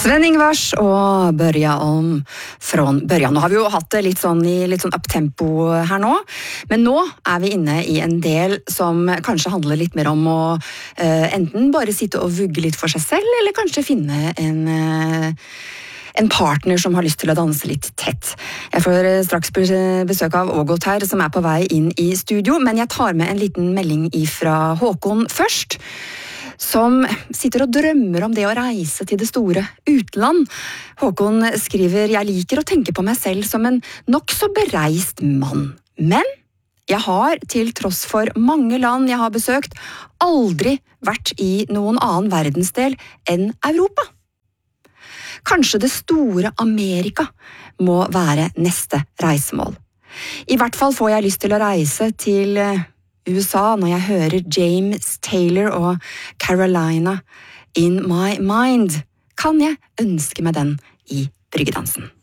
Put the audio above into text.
Sven Ingvars og Börja om från början. Nå har vi jo hatt det litt sånn i litt sånn uptempo her nå, men nå er vi inne i en del som kanskje handler litt mer om å enten bare sitte og vugge litt for seg selv, eller kanskje finne en partner som har lyst til å danse litt tett. Jeg får straks besøk av Ågot her, som er på vei inn i studio, men jeg tar med en liten melding ifra Håkon først, som sitter og drømmer om det å reise til det store utland. Håkon skriver: «Jeg liker å tenke på meg selv som en nok så bereist mann. Men jeg har, til tross for mange land jeg har besøkt, aldri vært i noen annen verdensdel enn Europa. Kanskje det store Amerika må være neste reisemål. I hvert fall får jeg lyst til å reise til USA når jeg hører James Taylor og Carolina in my mind. Kan jeg ønske meg den i bryggedansen?»